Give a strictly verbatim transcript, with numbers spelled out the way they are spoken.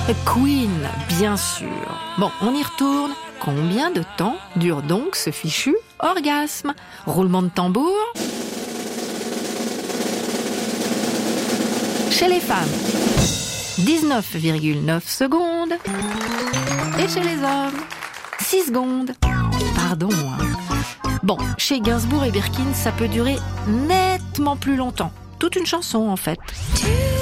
Queen, bien sûr. Bon, on y retourne. Combien de temps dure donc ce fichu orgasme? Roulement de tambour. Chez les femmes, dix-neuf virgule neuf secondes. Et chez les hommes, six secondes. Pardon. Hein. Bon, chez Gainsbourg et Birkin, ça peut durer nettement plus longtemps. Toute une chanson, en fait.